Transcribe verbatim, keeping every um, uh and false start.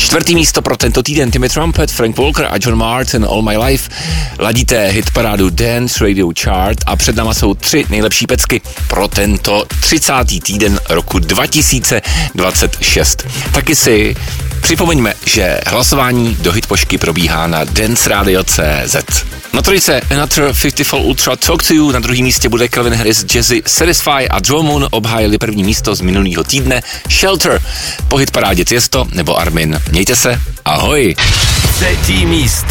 Čtvrtý místo pro tento týden Timmy Trumpet, Frank Walker a John Martin All My Life. Ladíte hitparádu Dance Radio Chart a před náma jsou tři nejlepší pecky pro tento třicátý týden roku dva tisíce dvacet šest. Taky si připomeňme, že hlasování do hitpošky probíhá na dance radio tečka cé zet. Na trojice Another padesát Ultra Talk to You, na druhém místě bude Calvin Harris, Jazzy, Satisfy a Joe Moon obhájili první místo z minulého týdne Shelter. Po hitparádě Tiesto nebo Armin. Mějte se, ahoj! Třetí místo.